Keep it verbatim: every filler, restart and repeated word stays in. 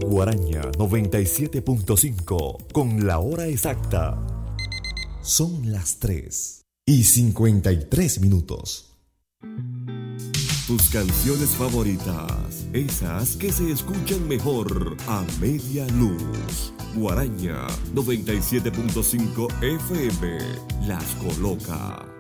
Guaraña noventa y siete punto cinco con la hora exacta. Son las tres y cincuenta y tres minutos. Tus canciones favoritas, esas que se escuchan mejor a media luz. Guaraña noventa y siete punto cinco F M las coloca.